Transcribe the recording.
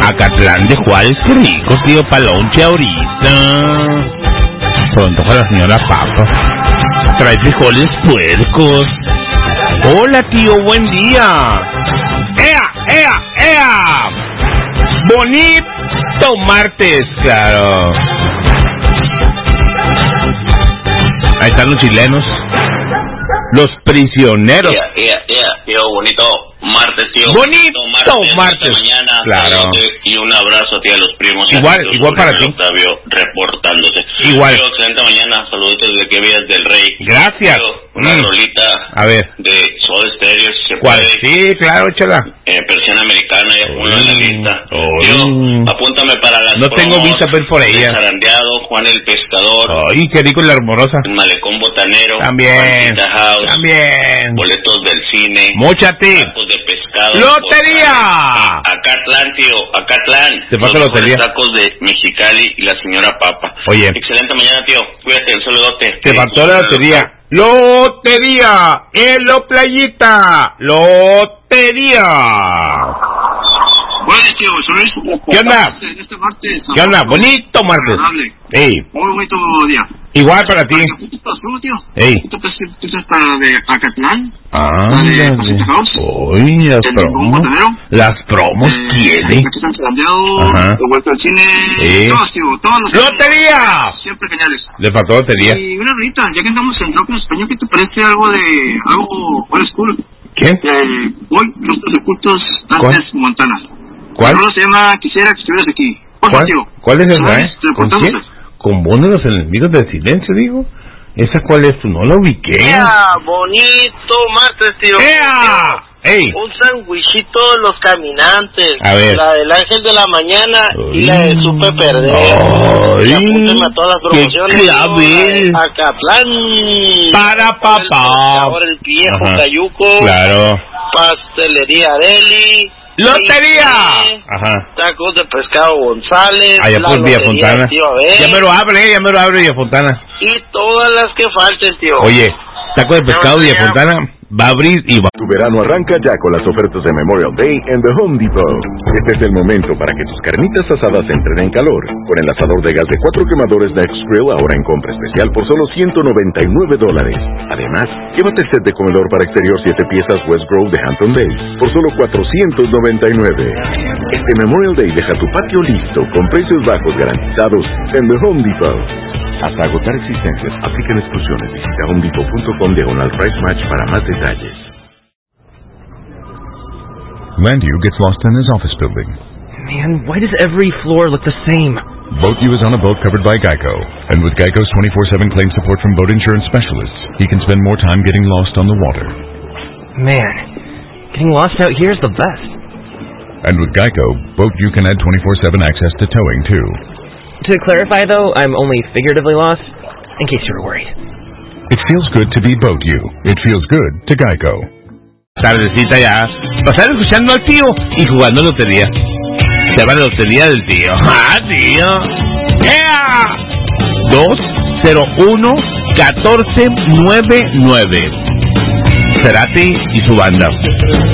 Acatlán de Juárez, qué rico, tío, palonche ahorita. Pronto para la señora Papa. Trae frijoles puercos. Hola, tío, buen día. ¡Ea, ea, ea! Bonito martes, claro. Ahí están los chilenos. Los prisioneros. Tío, bonito martes, tío. Bonito martes. Mañana, claro. Y un abrazo, tío, a los primos. Igual para ti. Octavio reportándose. Igual. Tío, excelente mañana. Saludos desde que Villas del Rey. Gracias. Tío, una rolita. A ver. De Soda Stereo, si se ¿Cuál? puede. Sí, claro, échala. Persiana Americana, ya ponlo en la lista. Tío, apúntame para las no tengo vista por ella. Zarandeado, Juan el Pescador. Ay, qué rico la hermorosa. El Malecón Botanero. También. House, también. Boletos del cine. Móchate. Tacos de pescado. ¡Lotería! Acatlán, tío, Acatlán. Te paso lotería. Tacos de Mexicali y la señora Papa. Oye. Excelente mañana, tío. Cuídate, un saludote. Te faltó la lotería. ¡Lotería! ¡Elo Playita! ¡Lotería! Buenas, tío, Luis. ¿Qué onda? Este martes. ¿Qué onda? Bonito martes. Ey. Muy bonito día. Igual para ti. Tío. Ey. ¿Tú estás para de Acatlán? Ah, uy, las promos tiene. Ajá. De vuelta al cine. Todos, tío, todos los. ¡Lotería! Siempre geniales. Le faltó lotería. Y una ahorita, ya que andamos en rock en español, ¿qué te parece algo old school? ¿Qué? Hoy, Rostros Ocultos, antes Montana. ¿Cuál? El se llama Quisiera que estuvieras aquí. ¿Cuál es esa, ¿Con quién? ¿Con vos de los enemigos del silencio, digo? ¿Esa cuál es? ¿Tú no la ubiqué? Bonito martes, tío. ¡Ey! Un sandwichito de los caminantes. A ver. La del Ángel de la Mañana y la de Supe Perder. ¡Ay! Apúntenme a todas las promociones. ¡Qué clave! Acatlán. Para papá. Ahora el viejo Cayuco. Claro. Pastelería Areli. ¡Lotería! Ajá. Tacos de pescado González. Allá por Villa Fontana. Ya me lo abre Villa Fontana. Y todas las que falten, tío. Oye, tacos de pescado Villa Fontana va a abrir y va. Tu verano arranca ya con las ofertas de Memorial Day en The Home Depot. Este es el momento para que tus carnitas asadas entren en calor. Con el asador de gas de 4 quemadores Next Grill ahora en compra especial por solo $199. Además, llévate el set de comedor para exterior 7 piezas West Grove de Hampton Bays por solo $499. Este Memorial Day deja tu patio listo con precios bajos garantizados en The Home Depot. Hasta agotar existencias, aplican exclusiones. Visita homedepot.com/price match para más detalles. Landu gets lost in his office building. Man, why does every floor look the same? Boat U is on a boat covered by Geico. And with Geico's 24/7 claim support from boat insurance specialists, he can spend more time getting lost on the water. Man, getting lost out here is the best. And with Geico, Boat U can add 24/7 access to towing, too. To clarify, though, I'm only figuratively lost, in case you were worried. It feels good to be Boat U. It feels good to Geico. Tardecita ya. Pasar escuchando al tío y jugando lotería. Se llama la lotería del tío. ¡Ah, tío! ¡Ea! 201-1499. Cerati y su banda.